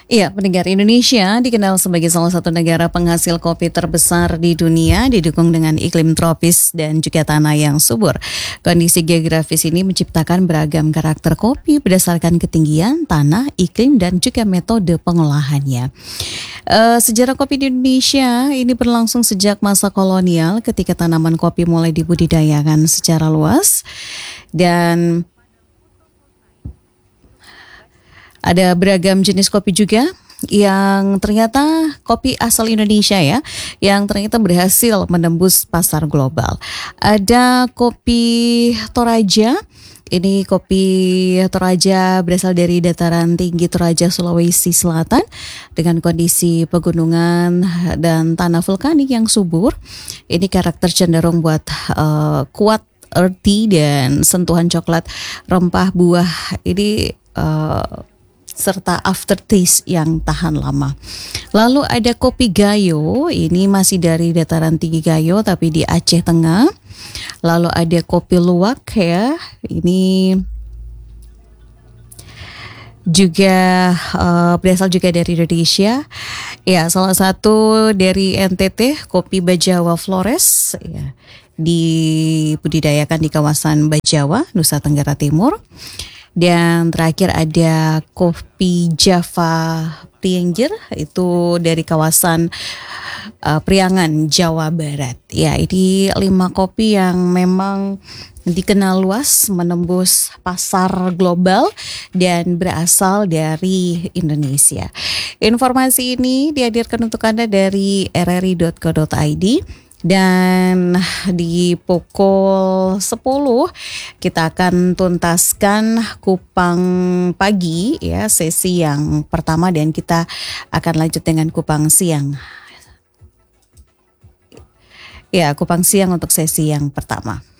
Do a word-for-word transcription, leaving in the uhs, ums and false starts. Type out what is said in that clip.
Iya, pendengar, Indonesia dikenal sebagai salah satu negara penghasil kopi terbesar di dunia, didukung dengan iklim tropis dan juga tanah yang subur. Kondisi geografis ini menciptakan beragam karakter kopi berdasarkan ketinggian, tanah, iklim, dan juga metode pengolahannya. Uh, sejarah kopi di Indonesia ini berlangsung sejak masa kolonial ketika tanaman kopi mulai dibudidayakan secara luas. Dan ada beragam jenis kopi juga yang ternyata kopi asal Indonesia ya, yang ternyata berhasil menembus pasar global. Ada kopi Toraja. Ini kopi Toraja berasal dari dataran tinggi Toraja, Sulawesi Selatan dengan kondisi pegunungan dan tanah vulkanik yang subur. Ini karakter cenderung buat uh, kuat, earthy, dan sentuhan coklat, rempah, buah. Ini uh, serta aftertaste yang tahan lama. Lalu ada kopi Gayo, ini masih dari dataran tinggi Gayo tapi di Aceh Tengah. Lalu ada kopi Luwak ya, ini juga uh, berasal juga dari Indonesia. Ya, salah satu dari N T T, kopi Bajawa Flores ya, dibudidayakan di kawasan Bajawa, Nusa Tenggara Timur. Dan terakhir ada kopi Java Prianger, itu dari kawasan uh, Priangan, Jawa Barat. Ya, ini lima kopi yang memang dikenal luas, menembus pasar global dan berasal dari Indonesia. Informasi ini dihadirkan untuk Anda dari r r i dot co dot i d. Dan di pukul sepuluh kita akan tuntaskan Kupang Pagi ya, sesi yang pertama, dan kita akan lanjut dengan Kupang Siang. Ya, Kupang Siang untuk sesi yang pertama.